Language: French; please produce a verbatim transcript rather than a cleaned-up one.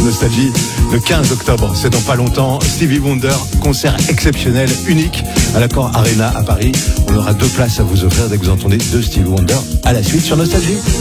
Nostalgie le quinze octobre. C'est dans pas longtemps. Stevie Wonder, concert exceptionnel, unique à l'Accor Arena à Paris. On aura deux places à vous offrir dès que vous entendez de Stevie Wonder à la suite sur Nostalgie.